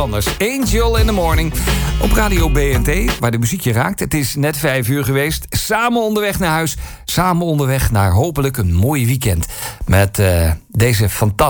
Anders. Angel in the Morning op Radio BNT, waar de muziek je raakt. Het is net 5 uur geweest. Samen onderweg naar huis. Samen onderweg naar hopelijk een mooi weekend. Met deze fantastische